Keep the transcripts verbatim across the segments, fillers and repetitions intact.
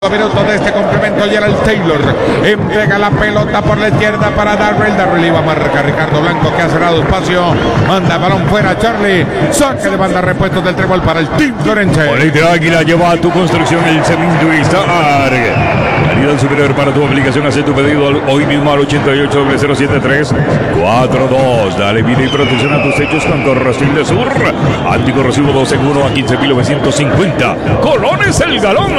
Minutos de este complemento. Gerald Taylor entrega la pelota por la izquierda para Darrell. Darrell iba a marcar Ricardo Blanco, que ha cerrado espacio. Manda balón fuera Charlie. Saque de banda, repuestos del trébol para el Team Florense. Polite Águila lleva a tu construcción el cemento y Star. Calidad superior para tu aplicación. Hace tu pedido hoy mismo al ochenta y ocho, cero siete tres, cuatro dos. Dale vida y protección a tus techos con Corrostil de Sur. Anticorrosivo dos en uno a quince mil novecientos cincuenta. Colones el galón.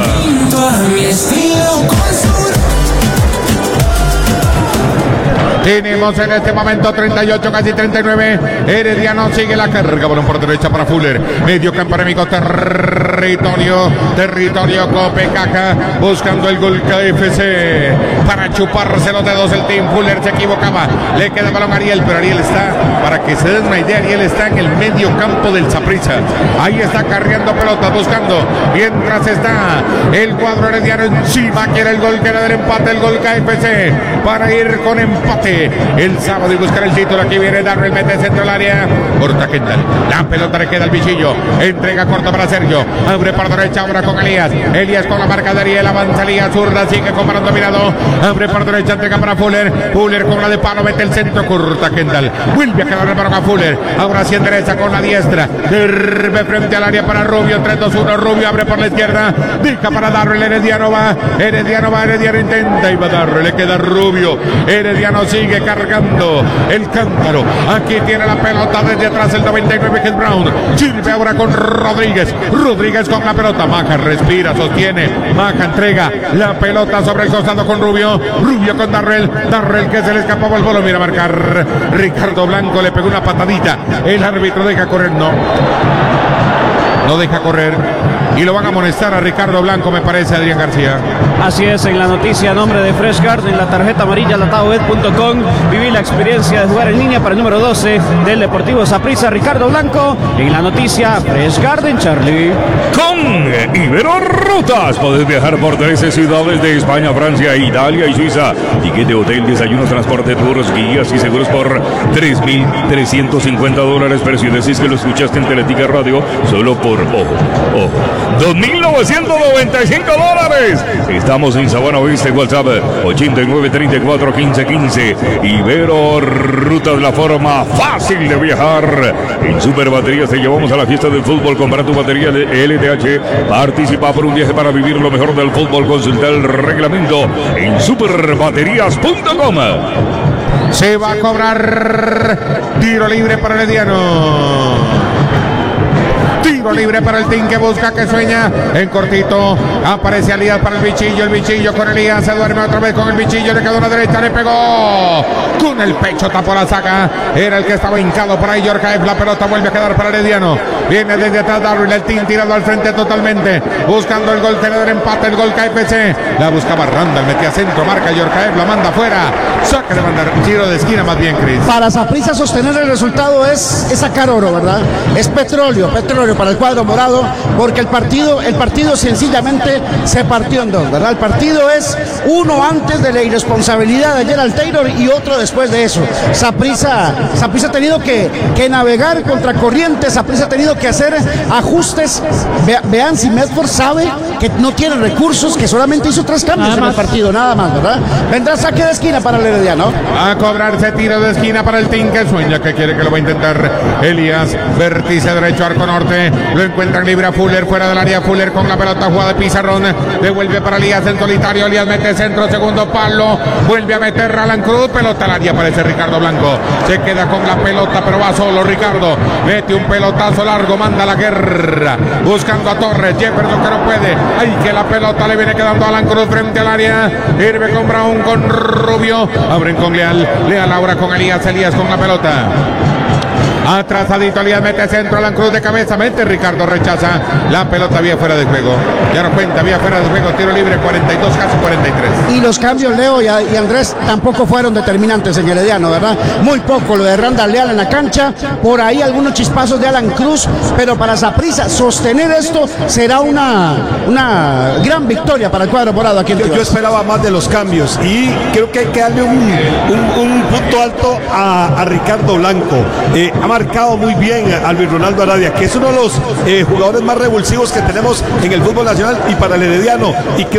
Tenemos en este momento treinta y ocho, casi treinta y nueve. Herediano sigue la carga. Balón por derecha para Fuller. Medio campo enemigo. Territorio. Territorio Copecaca. Buscando el gol K F C. Para chuparse los dedos el team. Fuller se equivocaba. Le queda el balón a Ariel. Pero Ariel está, para que se den una idea, Ariel está en el medio campo del Saprissa. Ahí está cargando pelotas. Buscando. Mientras está el cuadro herediano encima. Quiere el gol que era del empate. El gol K F C. Para ir con empate el sábado y buscar el título. Aquí viene Darrell, mete centro al área, corta Kendall, la pelota le queda al bichillo, entrega corto para Sergio, abre por derecha ahora con Elías, Elías con la marca de Ariel, avanza Elías, zurda, sigue con balón dominado, abre por derecha, entrega para Fuller, Fuller con la de palo, mete el centro, corta Kendall, vuelve a quedar el balón a Fuller, ahora sí endereza con la diestra, derbe frente al área para Rubio, tres dos uno, Rubio abre por la izquierda, deja para Darrell, Herediano va, Herediano va, Herediano intenta y va Darrell, le queda Rubio, Herediano sigue cargando el cántaro. Aquí tiene la pelota desde atrás el noventa y nueve, que es Brown. Sirve ahora con Rodríguez. Rodríguez con la pelota. Maja respira, sostiene. Maja entrega la pelota sobre el costado con Rubio. Rubio con Darrell. Darrell que se le escapaba el bolo. Mira a marcar. Ricardo Blanco le pegó una patadita. El árbitro deja correr. No. No deja correr. Y lo van a amonestar a Ricardo Blanco, me parece, Adrián García. Así es, en la noticia a nombre de Fresh Garden, la tarjeta amarilla latadobet punto com. Viví la experiencia de jugar en línea para el número doce del Deportivo Saprissa, Ricardo Blanco. En la noticia Fresh Garden, Charlie. Con Ibero Rutas podés viajar por trece ciudades de España, Francia, Italia y Suiza. Ticket de hotel, desayuno, transporte, tours, guías y seguros por tres mil trescientos cincuenta dólares. Pero si decís que lo escuchaste en Teletica Radio, solo por, ojo, ojo, dos mil novecientos noventa y cinco dólares. Estamos en Sabana Oeste, WhatsApp ochenta y nueve, treinta y cuatro, quince, quince. Ibero Rutas, la forma fácil de viajar. En Super Baterías te llevamos a la fiesta del fútbol. Compra tu batería de L T H. Participa por un viaje para vivir lo mejor del fútbol. Consulta el reglamento en super baterías punto com. Se va a cobrar tiro libre para Herediano. Tiro libre para el team que busca, que sueña en cortito. Aparece Elías para el bichillo. El bichillo con Elías. Se duerme otra vez con el bichillo. Le quedó a la derecha. Le pegó con el pecho. Tapó la saca. Era el que estaba hincado por ahí. Yorkaev. La pelota vuelve a quedar para Herediano. Viene desde atrás Darrell. El team tirado al frente totalmente. Buscando el gol que le da el empate. El gol K F C. La buscaba Randall. Metía centro. Marca Yorkaev. La manda afuera. Saca de banda. Tiro de esquina más bien, Cris. Para Saprissa sostener el resultado es, es sacar oro, ¿verdad? Es petróleo. Petróleo para el cuadro morado, porque el partido, el partido sencillamente se partió en dos, ¿verdad? El partido es uno antes de la irresponsabilidad de Gerald Taylor y otro después de eso. Saprissa, Saprissa ha tenido que, que navegar contra corriente, Saprissa ha tenido que hacer ajustes. Ve, vean si Medford sabe que no tiene recursos, que solamente hizo tres cambios nada en más. El partido, nada más, ¿verdad? Vendrá saque de esquina para el Herediano. A cobrarse tiro de esquina para el team que sueña, que quiere, que lo va a intentar Elías. Vértice derecho, arco norte. Lo encuentran libre a Fuller, fuera del área. Fuller con la pelota, jugada de pizarrón. Devuelve para Elías en solitario. Elías mete centro, segundo palo. Vuelve a meter Alan Cruz. Pelota al área, aparece Ricardo Blanco. Se queda con la pelota, pero va solo Ricardo. Mete un pelotazo largo, manda la guerra. Buscando a Torres. Jefferson que no puede. Ay, que la pelota le viene quedando a Alan Cruz frente al área. Irve con Brown, con Rubio. Abren con Leal. Leal ahora con Elías. Elías con la pelota. Atrasadito Elías, mete centro, Alan Cruz de cabeza, mete Ricardo, rechaza la pelota, vía fuera de juego. Ya no cuenta, vía fuera de juego, tiro libre, cuarenta y dos, casi cuarenta y tres. Y los cambios, Leo y, y Andrés, tampoco fueron determinantes en Herediano, ¿verdad? Muy poco lo de Randall Leal en la cancha, por ahí algunos chispazos de Alan Cruz, pero para Saprissa sostener esto será una, una gran victoria para el cuadro morado aquí en yo, yo esperaba más de los cambios y creo que hay que darle un, un, un punto alto a, a Ricardo Blanco. Eh, además marcado muy bien a Luis Ronaldo Aradia, que es uno de los eh, jugadores más revulsivos que tenemos en el fútbol nacional y para el herediano. Y